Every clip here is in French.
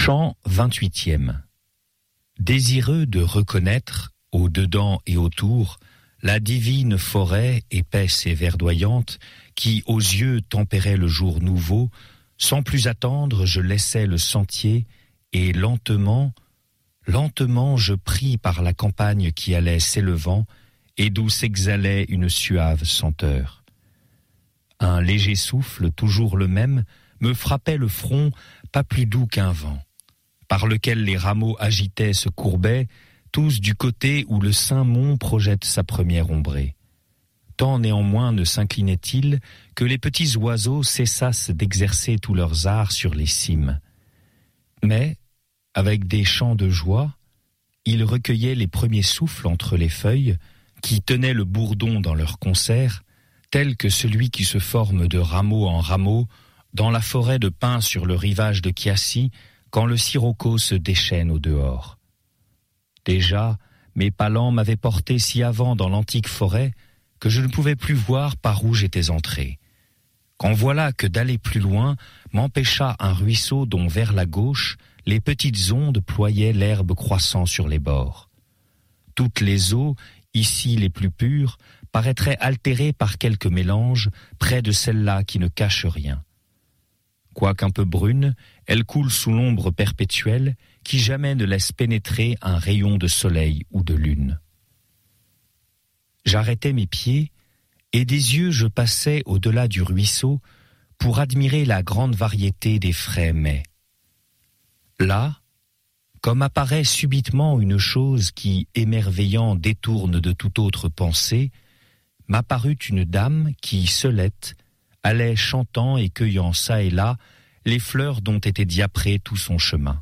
Chant 28e. Désireux de reconnaître, au dedans et autour, la divine forêt épaisse et verdoyante qui, aux yeux, tempérait le jour nouveau, sans plus attendre, je laissai le sentier et lentement, lentement, je pris par la campagne qui allait s'élevant et d'où s'exhalait une suave senteur. Un léger souffle, toujours le même, me frappait le front, pas plus doux qu'un vent, par lequel les rameaux agités se courbaient, tous du côté où le saint mont projette sa première ombrée. Tant néanmoins ne s'inclinait-il que les petits oiseaux cessassent d'exercer tous leurs arts sur les cimes. Mais, avec des chants de joie, ils recueillaient les premiers souffles entre les feuilles, qui tenaient le bourdon dans leur concert, tel que celui qui se forme de rameau en rameau dans la forêt de pins sur le rivage de Chiassi, quand le sirocco se déchaîne au dehors. Déjà, mes palans m'avaient porté si avant dans l'antique forêt que je ne pouvais plus voir par où j'étais entré. Quand voilà que d'aller plus loin m'empêcha un ruisseau dont vers la gauche les petites ondes ployaient l'herbe croissant sur les bords. Toutes les eaux, ici les plus pures, paraîtraient altérées par quelque mélange près de celles-là qui ne cachent rien. Quoiqu'un peu brune, elle coule sous l'ombre perpétuelle qui jamais ne laisse pénétrer un rayon de soleil ou de lune. J'arrêtai mes pieds et des yeux je passais au-delà du ruisseau pour admirer la grande variété des frais mets. Là, comme apparaît subitement une chose qui, émerveillant, détourne de toute autre pensée, m'apparut une dame qui, seulette, allait chantant et cueillant çà et là les fleurs dont était diapré tout son chemin.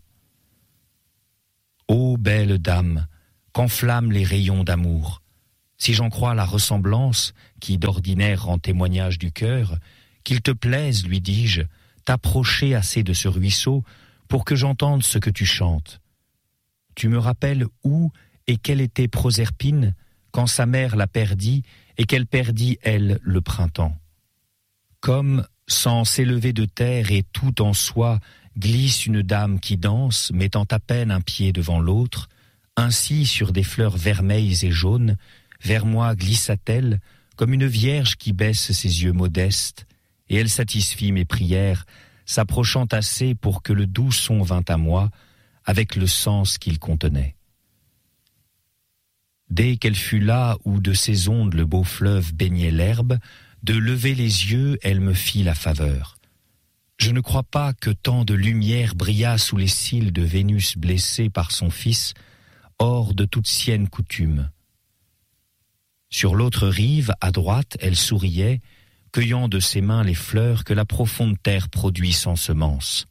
Ô belle dame, qu'enflamment les rayons d'amour, si j'en crois la ressemblance qui d'ordinaire rend témoignage du cœur, qu'il te plaise, lui dis-je, t'approcher assez de ce ruisseau pour que j'entende ce que tu chantes. Tu me rappelles où et quelle était Proserpine quand sa mère la perdit et qu'elle perdit, elle, le printemps. Comme, sans s'élever de terre et tout en soi, glisse une dame qui danse, mettant à peine un pied devant l'autre, ainsi sur des fleurs vermeilles et jaunes, vers moi glissa-t-elle, comme une vierge qui baisse ses yeux modestes, et elle satisfit mes prières, s'approchant assez pour que le doux son vînt à moi, avec le sens qu'il contenait. Dès qu'elle fut là où de ses ondes le beau fleuve baignait l'herbe, de lever les yeux, elle me fit la faveur. Je ne crois pas que tant de lumière brillât sous les cils de Vénus blessée par son fils, hors de toute sienne coutume. Sur l'autre rive, à droite, elle souriait, cueillant de ses mains les fleurs que la profonde terre produit sans semence.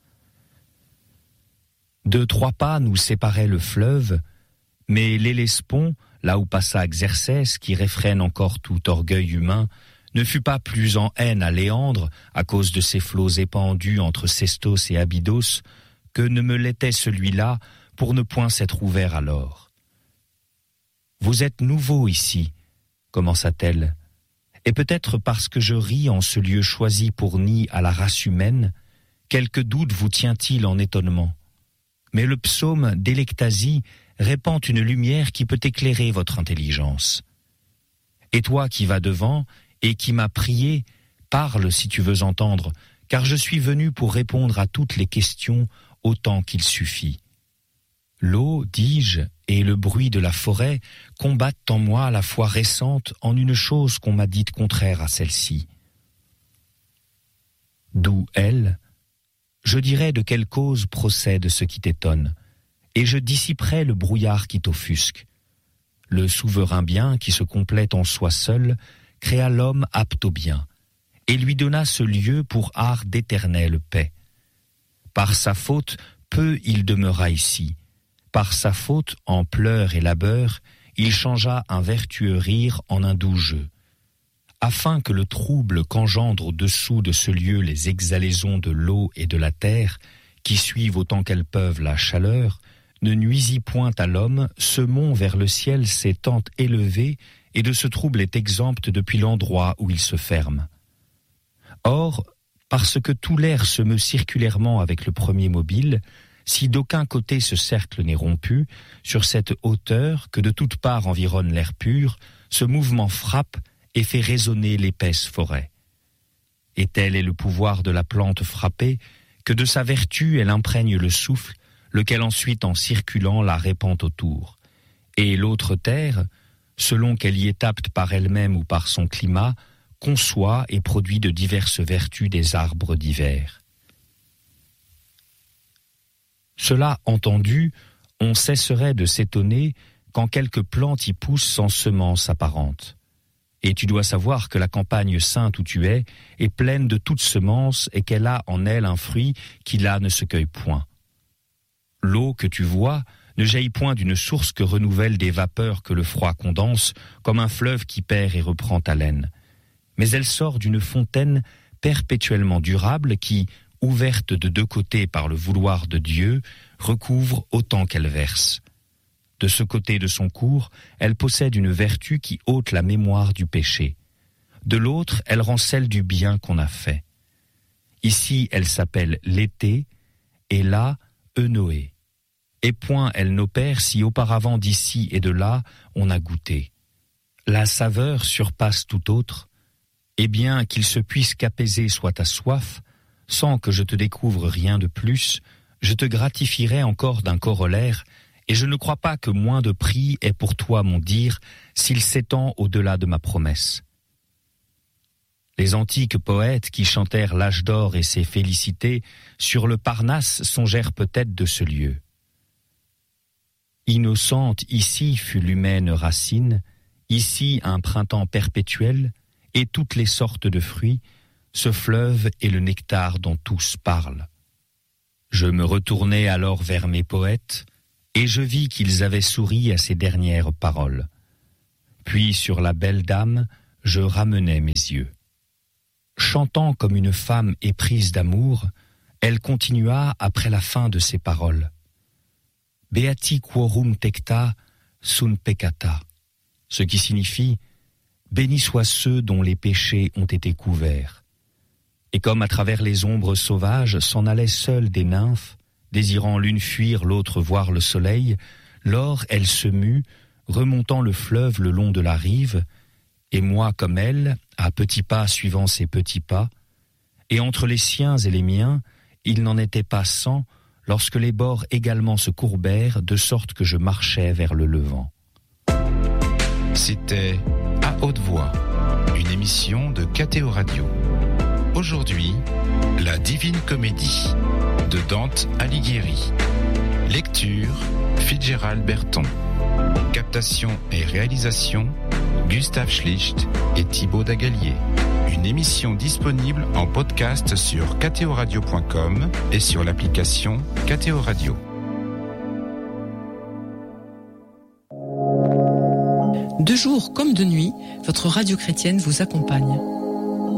2-3 pas nous séparaient le fleuve, mais l'Hellespont, là où passa Xerxès, qui réfrène encore tout orgueil humain, ne fut pas plus en haine à Léandre, à cause de ses flots épandus entre Sestos et Abydos, que ne me l'était celui-là, pour ne point s'être ouvert alors. « Vous êtes nouveau ici », commença-t-elle, « et peut-être parce que je ris en ce lieu choisi pour nid à la race humaine, quelque doute vous tient-il en étonnement. Mais le psaume d'Électasie répand une lumière qui peut éclairer votre intelligence. Et toi qui vas devant, et qui m'as prié, parle si tu veux entendre, car je suis venu pour répondre à toutes les questions autant qu'il suffit. L'eau, dis-je, et le bruit de la forêt combattent en moi la foi récente en une chose qu'on m'a dite contraire à celle-ci. D'où elle, je dirais de quelle cause procède ce qui t'étonne, et je dissiperai le brouillard qui t'offusque. Le souverain bien qui se complète en soi seul créa l'homme apte au bien, et lui donna ce lieu pour art d'éternelle paix. Par sa faute, peu il demeura ici. Par sa faute, en pleurs et labeurs, il changea un vertueux rire en un doux jeu. Afin que le trouble qu'engendrent au-dessous de ce lieu les exhalaisons de l'eau et de la terre, qui suivent autant qu'elles peuvent la chaleur, ne nuisit point à l'homme, ce mont vers le ciel s'est tant élevé et de ce trouble est exempt depuis l'endroit où il se ferme. Or, parce que tout l'air se meut circulairement avec le premier mobile, si d'aucun côté ce cercle n'est rompu, sur cette hauteur que de toutes parts environne l'air pur, ce mouvement frappe et fait résonner l'épaisse forêt. Et tel est le pouvoir de la plante frappée, que de sa vertu elle imprègne le souffle, lequel ensuite en circulant la répand autour. Et l'autre terre, selon qu'elle y est apte par elle-même ou par son climat, conçoit et produit de diverses vertus des arbres divers. Cela entendu, on cesserait de s'étonner quand quelque plante y pousse sans semence apparente. Et tu dois savoir que la campagne sainte où tu es est pleine de toutes semences et qu'elle a en elle un fruit qui là ne se cueille point. L'eau que tu vois ne jaillit point d'une source que renouvelle des vapeurs que le froid condense, comme un fleuve qui perd et reprend haleine. Mais elle sort d'une fontaine perpétuellement durable qui, ouverte de deux côtés par le vouloir de Dieu, recouvre autant qu'elle verse. De ce côté de son cours, elle possède une vertu qui ôte la mémoire du péché. De l'autre, elle rend celle du bien qu'on a fait. Ici, elle s'appelle l'été, et là, Eunoé. Et point elle n'opère si auparavant d'ici et de là, on a goûté. La saveur surpasse tout autre, et bien qu'il se puisse qu'apaiser soit ta soif, sans que je te découvre rien de plus, je te gratifierai encore d'un corollaire, et je ne crois pas que moins de prix ait pour toi mon dire, s'il s'étend au-delà de ma promesse. Les antiques poètes qui chantèrent l'âge d'or et ses félicités, sur le Parnasse songèrent peut-être de ce lieu. Innocente ici fut l'humaine racine, ici un printemps perpétuel, et toutes les sortes de fruits, ce fleuve est le nectar dont tous parlent. Je me retournai alors vers mes poètes, et je vis qu'ils avaient souri à ces dernières paroles. Puis sur la belle dame, je ramenai mes yeux. Chantant comme une femme éprise d'amour, elle continua après la fin de ces paroles. Beati quorum tecta sun peccata, ce qui signifie « Bénis soient ceux dont les péchés ont été couverts ». Et comme à travers les ombres sauvages s'en allaient seules des nymphes, désirant l'une fuir, l'autre voir le soleil, lors elle se mut, remontant le fleuve le long de la rive, et moi comme elle, à petits pas suivant ses petits pas, et entre les siens et les miens, il n'en était pas 100, lorsque les bords également se courbèrent, de sorte que je marchais vers le levant. C'était À haute voix, une émission de KTO Radio. Aujourd'hui, La Divine Comédie de Dante Alighieri. Lecture, Fitzgerald Berton. Captation et réalisation, Gustave Schlicht et Thibaut Dagalier. Une émission disponible en podcast sur ktoradio.com et sur l'application KTO Radio. De jour comme de nuit, votre radio chrétienne vous accompagne.